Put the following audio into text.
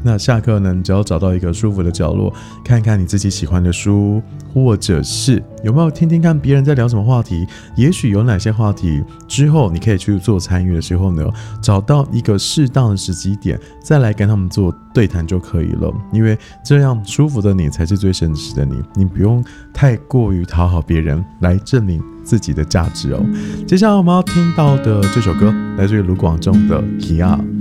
那下课呢，你只要找到一个舒服的角落，看看你自己喜欢的书，或者是有没有听听看别人在聊什么话题，也许有哪些话题之后你可以去做参与的时候呢，找到一个适当的时机点，再来跟他们做对谈就可以了。因为这样舒服的你才是最真实的你，你不用太过于讨好别人来证明自己的价值哦。接下来我们要听到的这首歌来自于卢广仲的《Kia》。